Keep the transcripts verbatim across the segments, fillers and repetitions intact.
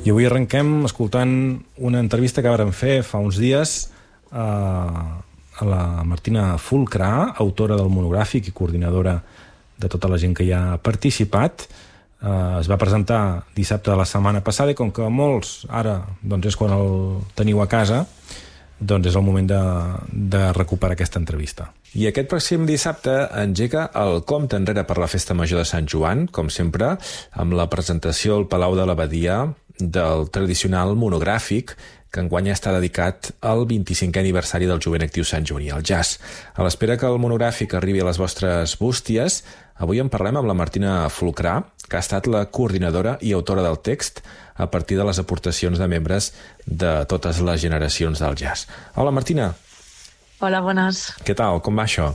I avui arrenquem escoltant una entrevista que vàrem fer fa uns dies a, a la Martina Fulcrà, autora del monogràfic i coordinadora de tota la gent que hi ha participat. Uh, es va presentar dissabte de la setmana passada i com que molts ara doncs és quan el teniu a casa, doncs és el moment de, de recuperar aquesta entrevista. I aquest pròxim dissabte engega el compte enrere per la Festa Major de Sant Joan, com sempre, amb la presentació al Palau de l'Abadia del tradicional monogràfic que enguany està dedicat al vint-i-cinquè aniversari del jovent actiu santjoaní, el jazz. A l'espera que el monogràfic arribi a les vostres bústies, avui en parlem amb la Martina Fulcrà, que ha estat la coordinadora i autora del text a partir de les aportacions de membres de totes les generacions del jazz. Hola, Martina. Hola, bones. Què tal? Com va això?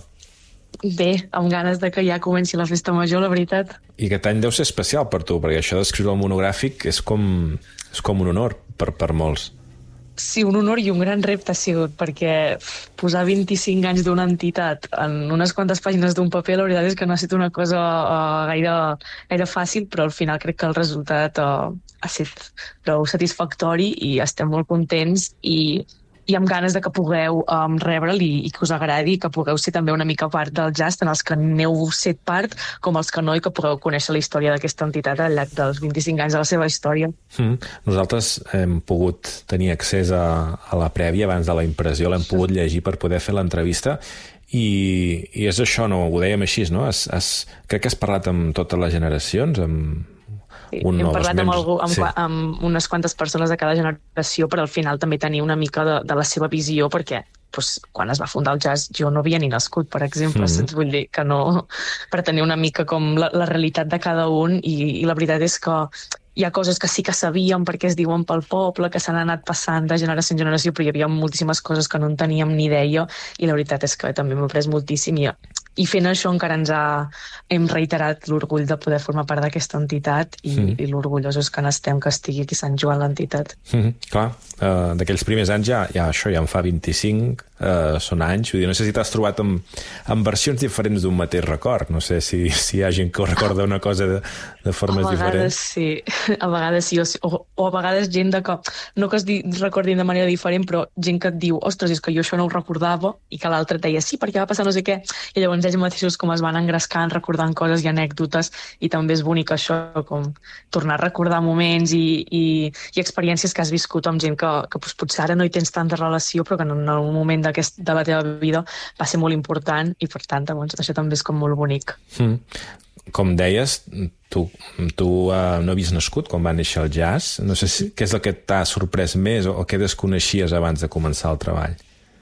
Bé, amb ganes de que ja comenci la festa major, la veritat. I aquest any deu ser especial per tu, perquè això d'escriure el monogràfic és com, és com un honor per, per molts. Sí, un honor i un gran repte ha sigut, perquè posar vint-i-cinc anys d'una entitat en unes quantes pàgines d'un paper, la veritat és que no ha estat una cosa uh, gaire, gaire fàcil, però al final crec que el resultat uh, ha estat prou satisfactori i estem molt contents i i amb ganes de que pugueu um, rebre'l i, i que us agradi, que pugueu ser també una mica part del jazz, tant els que n'heu set part com els que no, i que pugueu conèixer la història d'aquesta entitat al llarg dels vint-i-cinc anys de la seva història. Mm. Nosaltres hem pogut tenir accés a, a la prèvia abans de la impressió, l'hem pogut llegir per poder fer l'entrevista i, i és això, no? Ho dèiem així, no? Has, has, crec que has parlat amb totes les generacions, amb... Sí, hem parlat amb, algú, amb, sí. amb unes quantes persones de cada generació, però al final també tenir una mica de, de la seva visió, perquè doncs, quan es va fundar el jazz jo no havia ni nascut, per exemple, mm-hmm. vull dir que no, per tenir una mica com la, la realitat de cada un, i, i la veritat és que hi ha coses que sí que sabíem perquè es diuen pel poble, que s'han anat passant de generació en generació, però hi havia moltíssimes coses que no en teníem ni idea, i la veritat és que també m'ha après moltíssim, i, i fent això encara ens ha, hem reiterat l'orgull de poder formar part d'aquesta entitat i, mm. i l'orgullosos que n'estem que estigui aquí Sant Joan l'entitat. Mm-hmm. Clar, uh, d'aquells primers anys ja, ja això ja en fa vint-i-cinc, uh, són anys, vull dir, no sé si t'has trobat amb, amb versions diferents d'un mateix record, no sé si, si hi ha gent que ho recorda una cosa de, de formes diferents. Sí. A vegades sí, o, o a vegades gent de que, no que es di, recordin de manera diferent, però gent que et diu, ostres, és que jo això no ho recordava, i que l'altre et deia, sí, perquè va passar no sé què, i llavors ells mateixos com es van engrescant, recordant coses i anècdotes, i també és bonic això, com tornar a recordar moments i, i, i experiències que has viscut amb gent que, que doncs, potser ara no hi tens tanta relació, però que en un moment d'aquest, de la teva vida va ser molt important, i per tant, doncs, això també és com molt bonic. Mm. Com deies, tu, tu uh, no havies nascut quan va néixer el jazz. No sé si, què és el que t'ha sorprès més o, o què desconeixies abans de començar el treball?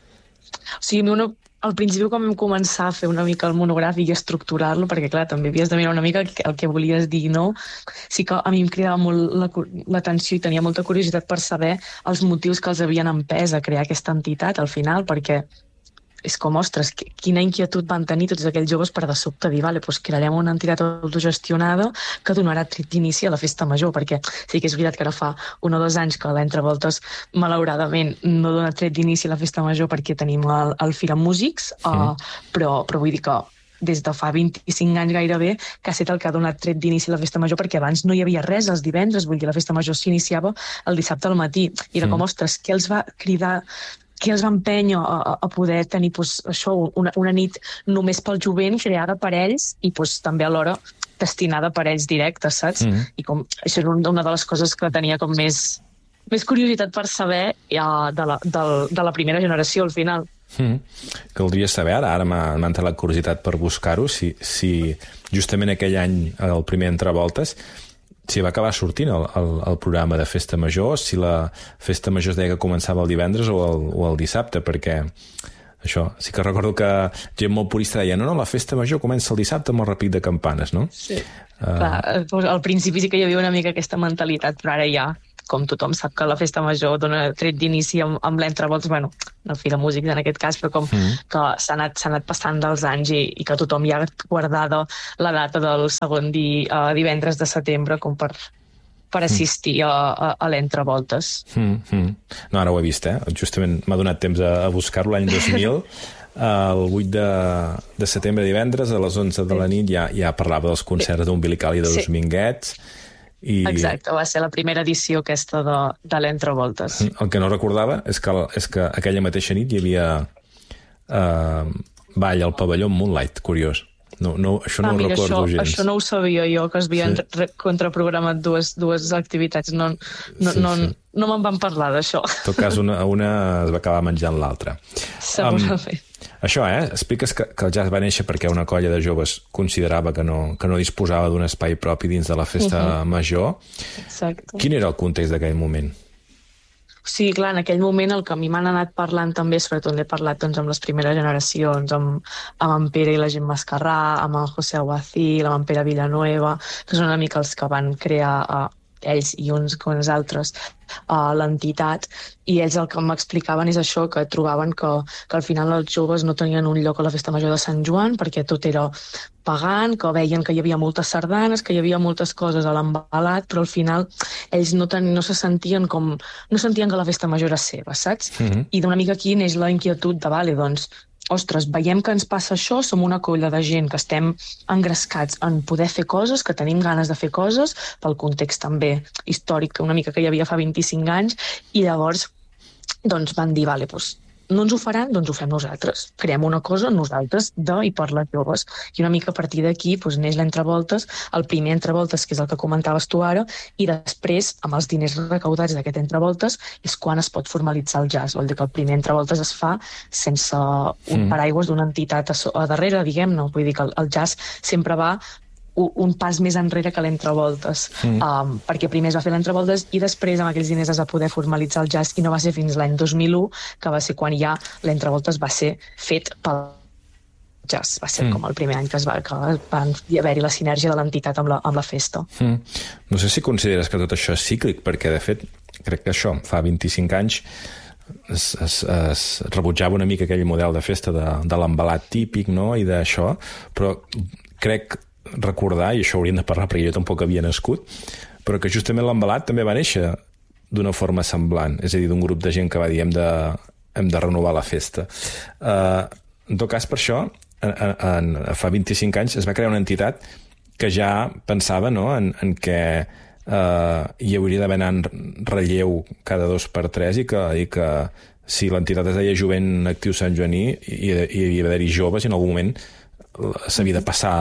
O sigui, a mi una, al principi quan vam començar a fer una mica el monogràfic i estructurar-lo, perquè clar, també havies de mirar una mica el que, el que volies dir, no? Sí que a mi em cridava molt l'atenció i tenia molta curiositat per saber els motius que els havien empès a crear aquesta entitat al final, perquè és com, ostres, quina inquietud van tenir tots aquells joves per de sobte dir, vale, doncs crearem una entitat autogestionada que donarà tret d'inici a la festa major, perquè sí que és veritat que ara fa un o dos anys que l'Entrevoltes, malauradament, no dona tret d'inici a la festa major perquè tenim el, el Fira Músics, sí. uh, però, però vull dir que des de fa vint-i-cinc anys gairebé que ha estat el que ha donat tret d'inici a la festa major, perquè abans no hi havia res els divendres, vull dir, la festa major s'iniciava el dissabte al matí, i era sí. com, ostres, què els va cridar, que els va empènyer a, a poder tenir pues, això, una, una nit només pel jovent, creada per ells i pues, també alhora destinada per ells directes, saps? Mm. I com, això és una de les coses que tenia com més, més curiositat per saber ja, de, la, de, de la primera generació al final. Mm. Caldria saber, ara, ara m'ha entrat la curiositat per buscar-ho, si, si justament aquell any, el primer Entrevoltes, si va acabar sortint el, el, el programa de Festa Major, si la Festa Major es deia que començava el divendres o el, o el dissabte, perquè això, sí que recordo que gent molt purista deia, no, no, la Festa Major comença el dissabte amb el repic de campanes, no? Sí, uh... clar, al principi sí que hi havia una mica aquesta mentalitat, però ara ja, com tothom sap que la Festa Major dona tret d'inici amb, amb l'Entrevoltes, bueno, el Fira Músics en aquest cas, però com mm. que s'ha anat, s'ha anat passant dels anys i, i que tothom ja ha guardada la data del segon di, uh, divendres de setembre com per, per assistir mm. a, a, a l'Entrevoltes. Mm, mm. No, ara ho he vist, eh? Justament m'ha donat temps a, a buscar-lo l'any dos mil. El vuit de, de setembre, divendres, a les onze de la nit ja, ja parlava dels concerts d'Umbilical i de Dos sí. Minguets. I... Exacte, va ser la primera edició aquesta de, de l'Entrevoltes. El que no recordava és que, és que aquella mateixa nit hi havia eh, ball al pavelló Moonlight, curiós. No, no, això no ah, ho mira, recordo això, gens. Això no ho sabia jo, que es havien sí. contraprogramat dues, dues activitats. No, no, sí, no, sí. no me'n van parlar d'això. En tot cas, una, una es va acabar menjant l'altra. Segurament. Um, això, eh? Expliques que, que el jazz va néixer perquè una colla de joves considerava que no, que no disposava d'un espai propi dins de la festa uh-huh. major. Exacte. Quin era el context d'aquell moment? Sí, clar, en aquell moment el que a mi m'han anat parlant també, sobretot n'he parlat doncs, amb les primeres generacions, amb, amb en Pere i la Gent Mascarrà, amb en José Aguacil, amb en Pere Villanueva, que són una mica els que van crear uh, ells i uns com els altres uh, l'entitat, i ells el que m'explicaven és això, que trobaven que, que al final els joves no tenien un lloc a la festa major de Sant Joan perquè tot era pagant, que veien que hi havia moltes sardanes, que hi havia moltes coses a l'embalat, però al final ells no, ten, no se sentien com... no sentien que la festa major era seva, saps? Mm-hmm. I d'una mica aquí neix la inquietud de, vale, doncs, ostres, veiem que ens passa això, som una colla de gent que estem engrescats en poder fer coses, que tenim ganes de fer coses, pel context també històric, una mica que hi havia fa vint-i-cinc anys, i llavors doncs van dir, vale, doncs, no ens ho faran, doncs ho fem nosaltres. Creem una cosa nosaltres de i per les joves. I una mica a partir d'aquí doncs, neix l'Entrevoltes, el primer Entrevoltes, que és el que comentaves tu ara, i després, amb els diners recaudats d'aquest Entrevoltes, és quan es pot formalitzar el jazz. Vol dir que el primer Entrevoltes es fa sense un mm. paraigües d'una entitat a, so a darrere, diguem-ne. Vull dir que el, el jazz sempre va un pas més enrere que l'Entrevoltes, mm. um, perquè primer es va fer l'Entrevoltes i després amb aquells diners es va poder formalitzar el jazz, i no va ser fins l'any dos mil u, que va ser quan ja l'Entrevoltes va ser fet pel jazz. Va ser mm. com el primer any que es va, que va haver-hi la sinergia de l'entitat amb, la, amb la festa. Mm. No sé si consideres que tot això és cíclic, perquè de fet crec que això fa vint-i-cinc anys es, es, es rebutjava una mica aquell model de festa de, de l'embalat típic, no? I d'això, però crec recordar, i això hauríem de parlar perquè jo tampoc havia nascut, però que justament l'embalat també va néixer d'una forma semblant, és a dir, d'un grup de gent que va dir hem de, hem de renovar la festa. Uh, en tot cas, per això, en, en, fa vint-i-cinc anys es va crear una entitat que ja pensava, no?, en, en què uh, hi hauria d'haver anant relleu cada dos per tres i que, i que si l'entitat es deia Jovent Actiu Sant Joaní i hi havia d'haver-hi joves i en algun moment s'havia de passar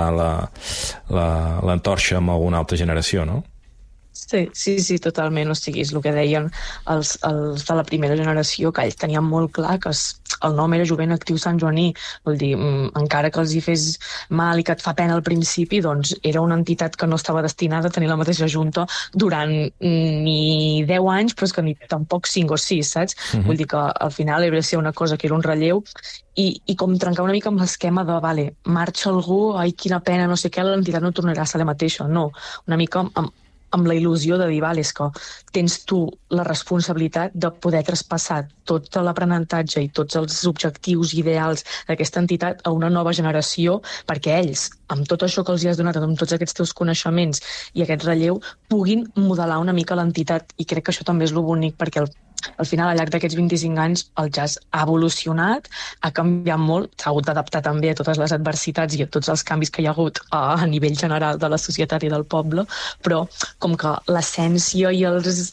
l'antorxa amb alguna altra generació, no? Sí, sí, sí, totalment. O sigui, és el que deien els, els de la primera generació, que ells tenien molt clar que es, el nom era Jovent Actiu Sant Joaní. Vol dir, encara que els hi fes mal i que et fa pena al principi, doncs era una entitat que no estava destinada a tenir la mateixa junta durant ni deu anys, però és que ni tampoc cinc o sis, saps? Uh-huh. Vull dir que al final havia de ser una cosa que era un relleu i, i com trencar una mica amb l'esquema de, vale, marxa algú, ai, quina pena, no sé què, l'entitat no tornarà a ser la mateixa. No, una mica amb amb la il·lusió de dir, val, és que tens tu la responsabilitat de poder traspassar tot l'aprenentatge i tots els objectius ideals d'aquesta entitat a una nova generació, perquè ells, amb tot això que els hi has donat, amb tots aquests teus coneixements i aquest relleu, puguin modelar una mica l'entitat. I crec que això també és lo bonic, perquè el al final, al llarg d'aquests vint-i-cinc anys, el jazz ha evolucionat, ha canviat molt, s'ha hagut d'adaptar també a totes les adversitats i a tots els canvis que hi ha hagut a, a nivell general de la societat i del poble, però com que l'essència i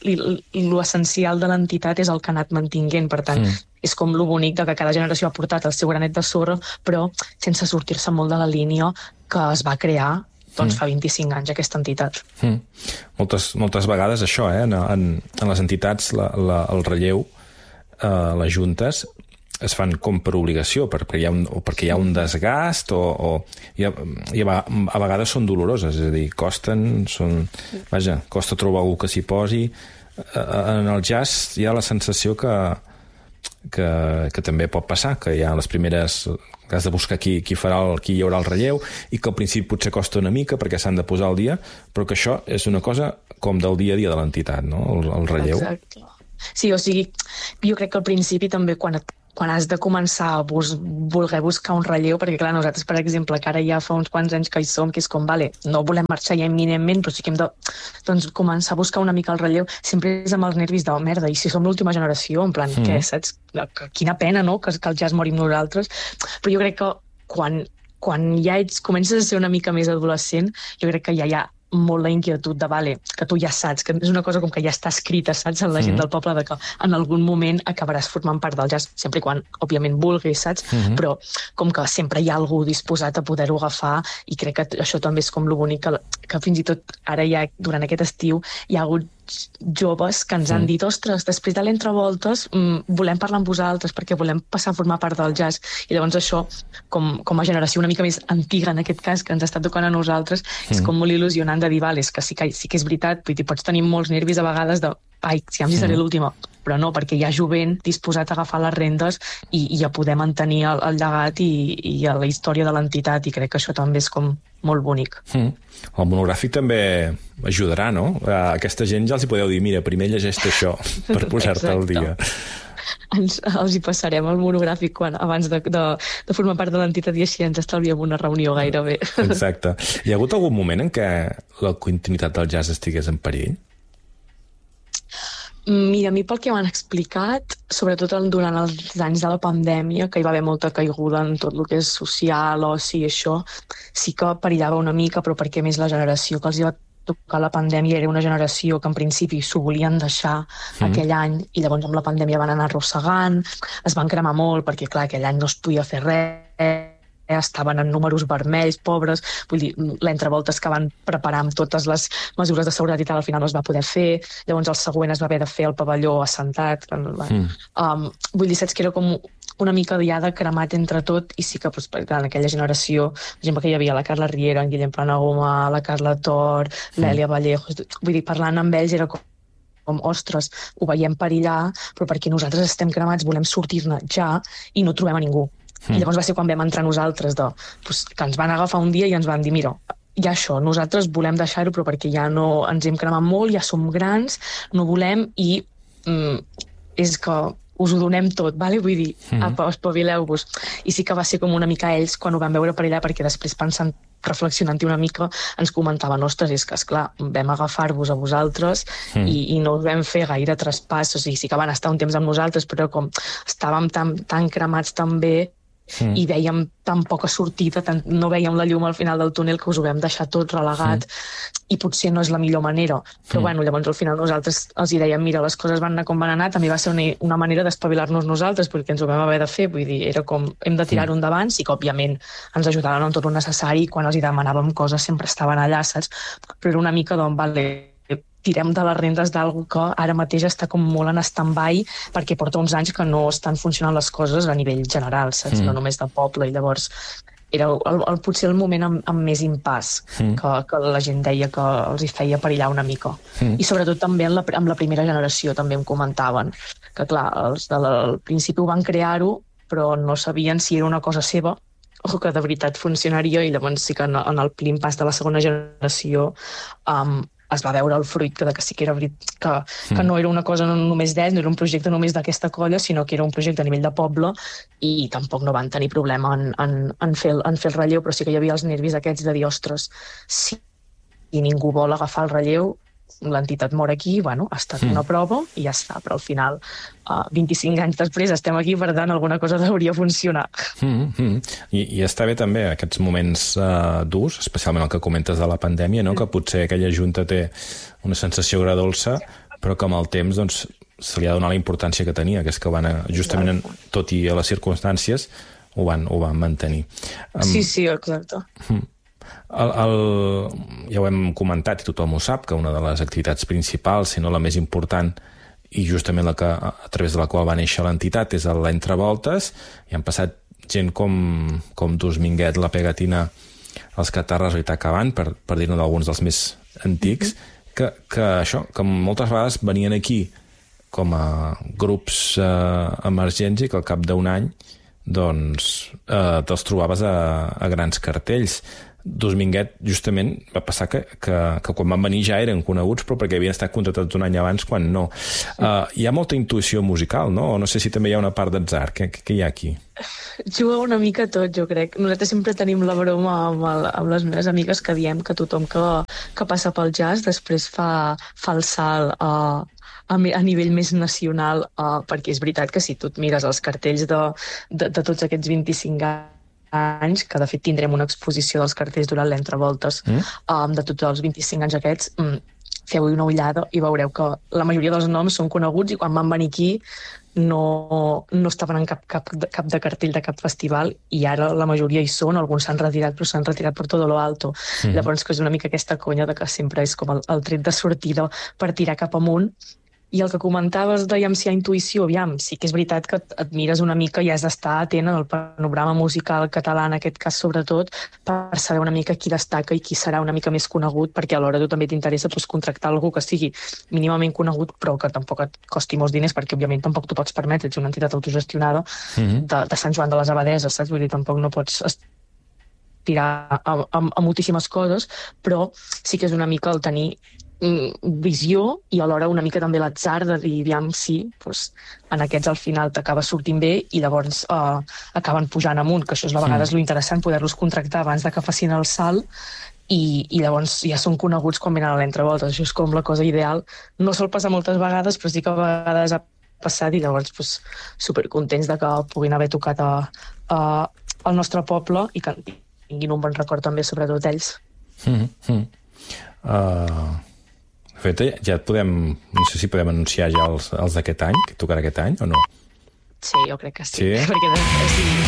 l'essencial de l'entitat és el que ha anat mantinguent, per tant, mm. és com lo bonic de que cada generació ha portat el seu granet de sorra, però sense sortir-se molt de la línia que es va crear doncs mm. fa vint-i-cinc anys aquesta entitat. Mm. Moltes, moltes vegades això, eh? en, en, en les entitats la, la, el relleu, eh, les juntes, es fan com per obligació, perquè hi ha un, o perquè hi ha un desgast, o, o i a, i a, a vegades són doloroses, és a dir, costen, són, vaja, costa trobar algú que s'hi posi. En el jazz hi ha la sensació que, que, que també pot passar, que hi ha les primeres... que has de buscar qui, qui, farà el, qui hi haurà el relleu, i que al principi potser costa una mica perquè s'han de posar al dia, però que això és una cosa com del dia a dia de l'entitat, no? El, el relleu. Exacte. Sí, o sigui, jo crec que al principi també quan, et, quan has de començar a bus, voler buscar un relleu, perquè clar, nosaltres, per exemple, que ara ja fa uns quants anys que hi som, que és com, vale, no volem marxar ja imminentment, però sí que hem de doncs, començar a buscar una mica el relleu, sempre és amb els nervis de, oh, merda, i si som l'última generació, en plan, mm. què, saps? Quina pena, no?, que, que el jazz morim nosaltres, però jo crec que quan, quan ja ets, comences a ser una mica més adolescent, jo crec que ja hi ha molt la inquietud de, vale, que tu ja saps, que és una cosa com que ja està escrita, saps, en la gent mm. del poble, de que en algun moment acabaràs formant part del jazz, sempre i quan, òbviament, vulguis, saps? Mm-hmm. Però com que sempre hi ha algú disposat a poder-ho agafar, i crec que això també és com lo bonic, que, que fins i tot ara ja, durant aquest estiu, hi ha hagut joves que ens han dit, ostres, després de l'entrevoltes mmm, volem parlar amb vosaltres perquè volem passar a formar part del jazz, i llavors això com, com a generació una mica més antiga en aquest cas, que ens està tocant a nosaltres, mm. és com molt il·lusionant de dir, vale, és que sí que, sí que és veritat, vull dir, pots tenir molts nervis a vegades de, ai, si ja em seré mm. l'última, però no, perquè hi ha jovent disposat a agafar les rendes i, i a poder mantenir el, el llegat i, i a la història de l'entitat, i crec que això també és com molt bonic. Mm. El monogràfic també ajudarà, no? A aquesta gent ja els hi podeu dir, mira, primer llegeix-te això per posar-te al dia. Ens, els hi passarem el monogràfic quan, abans de, de, de formar part de l'entitat, i així ens estalviem una reunió gairebé. Exacte. Hi ha hagut algun moment en què la continuïtat del jazz estigués en perill? Mira, a mi pel que m'han explicat, sobretot durant els anys de la pandèmia, que hi va haver molta caiguda en tot el que és social, oci i això, sí que perillava una mica, però perquè més la generació que els hi va tocar la pandèmia era una generació que en principi s'ho volien deixar mm. aquell any, i llavors amb la pandèmia van anar arrossegant, es van cremar molt perquè clar, aquell any no es podia fer res, estaven en números vermells, pobres, vull dir, l'entrevoltes que van preparar amb totes les mesures de seguretat i tal, al final no es va poder fer, llavors el següent es va haver de fer el pavelló assentat, mm. um, vull dir, saps que era com una mica diada cremat entre tot, i sí que doncs, en aquella generació, per exemple, que hi havia la Carla Riera, en Guillem Planagoma, la Carla Tor, mm. l'Èlia Vallejos, vull dir, parlant amb ells era com com, ostres, ho veiem perillar, però perquè nosaltres estem cremats, volem sortir-ne ja i no trobem a ningú. Mm. I llavors va ser quan vam entrar nosaltres, de, pues, que ens van agafar un dia i ens van dir, mira, ja això, nosaltres volem deixar-ho, però perquè ja no ens hem cremat molt, ja som grans, no volem, i mm, és que us ho donem tot, vale? Vull dir, mm. espavileu-vos. I sí que va ser com una mica ells quan ho van veure perillar, perquè després pensant, reflexionant-hi una mica, ens comentaven, ostres, és que, esclar, vam agafar-vos a vosaltres mm. i, i no us vam fer gaire traspàs, o sigui, sí que van estar un temps amb nosaltres, però com estàvem tan, tan cremats també, Mm. i veiem tan poca sortida, tan, no veiem la llum al final del túnel, que us ho vam deixar tot relegat, mm. i potser no és la millor manera, però mm. bueno, llavors al final nosaltres els hi dèiem, mira, les coses van anar com van anar, també va ser una, una manera d'espavilar-nos nosaltres, perquè ens ho vam haver de fer, vull dir, era com, hem de tirar-ho mm. endavant, sí que òbviament ens ajudaven en tot el necessari, quan els hi demanàvem coses sempre estaven allà, saps? Però era una mica, doncs, vale, tirem de les rendes d'algú que ara mateix està com molt en stand-by, perquè porta uns anys que no estan funcionant les coses a nivell general, saps? Mm. No només de poble, i llavors era el, el, potser el moment amb, amb més impàs, mm. que, que la gent deia que els hi feia perillar una mica. Mm. I sobretot també en la, amb la primera generació també em comentaven que clar, els de la, al principi ho van crear-ho, però no sabien si era una cosa seva o que de veritat funcionaria, i llavors sí que en, en el plin pas de la segona generació um, es va veure el fruit que, que sí que era veritat, que, mm. que no era una cosa no només d'ells, no era un projecte només d'aquesta colla, sinó que era un projecte a nivell de poble, i tampoc no van tenir problema en, en, en, fer, el, en fer el relleu, però sí que hi havia els nervis aquests de dir, ostres, si ningú vol agafar el relleu, l'entitat mor aquí, bueno, ha estat mm. una prova i ja està, però al final uh, vint-i-cinc anys després estem aquí, per tant alguna cosa hauria funcionar. Mm -hmm. I, I està bé també aquests moments uh, durs, especialment el que comentes de la pandèmia, no? Mm. Que potser aquella junta té una sensació agradolça, però que amb el temps doncs, se li ha de donar la importància que tenia, que és que van, justament, en, tot i a les circumstàncies, ho van, ho van mantenir. Um, sí, sí, exacte. Mm. El, el, ja ho hem comentat i tothom ho sap, que una de les activitats principals, si no la més important, i justament la que, a través de la qual va néixer l'entitat, és l'Entrevoltes, i han passat gent com, com Dus Minguet, la Pegatina, els Catarres o Itacabant, per, per dir-ne d'alguns dels més antics, mm-hmm. que, que això, que moltes vegades venien aquí com a grups eh, emergents, i que al cap d'un any doncs eh, te'ls trobaves a, a grans cartells. Dus Minguet, justament, va passar que, que, que quan van venir ja eren coneguts, però perquè havien estat contratats un any abans, quan no. Uh, hi ha molta intuïció musical, no? O no sé si també hi ha una part d'atzar. Què, què hi ha aquí? Juga una mica tot, jo crec. Nosaltres sempre tenim la broma amb, el, amb les meves amigues que diem que tothom que, que passa pel jazz després fa, fa el salt a... a nivell més nacional, uh, perquè és veritat que si tu et mires els cartells de, de, de tots aquests vint-i-cinc anys, que de fet tindrem una exposició dels cartells durant l'Entrevoltes mm. um, de tots els vint-i-cinc anys aquests, um, feu-hi una ullada i veureu que la majoria dels noms són coneguts i quan van venir aquí no, no estaven en cap, cap, cap de cartell de cap festival i ara la majoria hi són, alguns s'han retirat però s'han retirat per todo lo alto. Mm. Llavors que és una mica aquesta conya de que sempre és com el, el tret de sortida per tirar cap amunt. I el que comentaves dèiem si hi ha intuïció, aviam, sí que és veritat que et mires una mica i has d'estar atent al panorama musical català, en aquest cas sobretot, per saber una mica qui destaca i qui serà una mica més conegut, perquè alhora tu també t'interessa pues, contractar algú que sigui mínimament conegut, però que tampoc et costi molts diners, perquè òbviament tampoc t'ho pots permetre, ets una entitat autogestionada mm-hmm. de, de Sant Joan de les Abadeses, saps? Vull dir, tampoc no pots tirar a, a, a moltíssimes coses, però sí que és una mica el tenir visió i alhora una mica també l'atzar de dir, aviam, sí, doncs, en aquests al final t'acaba sortint bé i llavors uh, acaben pujant amunt, que això és a vegades mm. lo interessant, poder-los contractar abans de que facin el salt i, i llavors ja són coneguts quan venen a l'entrevoltes. Això és com la cosa ideal. No sol passar moltes vegades, però sí que a vegades ha passat i llavors pues, supercontents de que puguin haver tocat a, a, al nostre poble i que tinguin un bon record també, sobretot ells. Mm-hmm. Uh... De fet, ja et podem... No sé si podem anunciar ja els, els d'aquest any, que tocarà aquest any, o no? Sí, jo crec que sí. Sí? Perquè, sí,